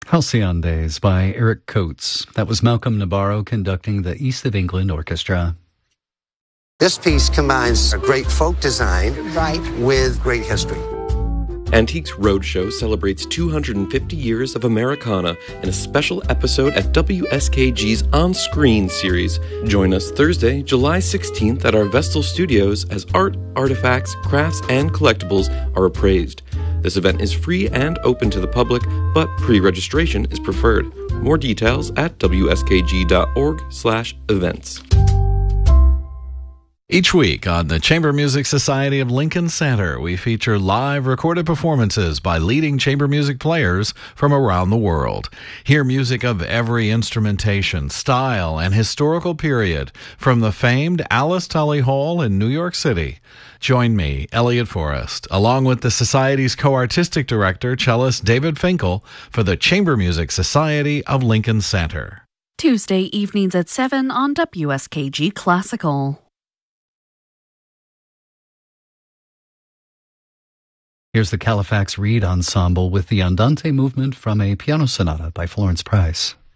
Halcyon Days by Eric Coates. That was Malcolm Nabarro conducting the East of England Orchestra. This piece combines a great folk design with great history. Antiques Roadshow celebrates 250 years of Americana in a special episode at WSKG's On Screen series. Join us Thursday, July 16th at our Vestal Studios as art, artifacts, crafts, and collectibles are appraised. This event is free and open to the public, but pre-registration is preferred. More details at wskg.org/events. Each week on the Chamber Music Society of Lincoln Center, we feature live recorded performances by leading chamber music players from around the world. Hear music of every instrumentation, style, and historical period from the famed Alice Tully Hall in New York City. Join me, Elliot Forrest, along with the Society's co-artistic director, cellist David Finkel, for the Chamber Music Society of Lincoln Center. Tuesday evenings at 7 on WSKG Classical. Here's the Califax Reed Ensemble with the Andante movement from a piano sonata by Florence Price.